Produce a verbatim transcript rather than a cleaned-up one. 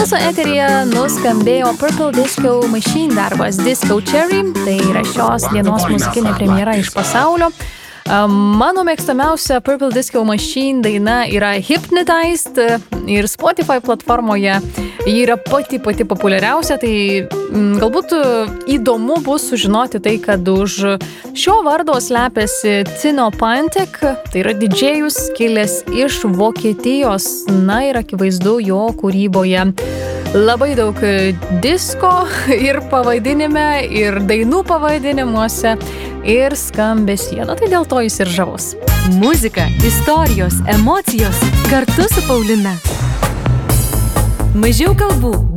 Mūsų eteryje nuskambėjo Purple Disco Machine darbas Disco Cherry, tai yra šios dienos muzikinė premjera iš pasaulio. Mano mėgstamiausia Purple Disco Machine daina yra Hypnotized ir Spotify platformoje ji yra pati pati populiariausia, tai galbūt įdomu bus sužinoti tai, kad už šio vardo slepiasi Tino Pantek, tai yra didžėjus kilęs iš Vokietijos, na ir akivaizdu jo kūryboje labai daug disko ir pavadinime, ir dainų pavadinimuose, ir skambesyje. Na tai dėl to jis ir žavus. Muzika, istorijos, emocijos kartu su Paulina. Mažiau kalbų,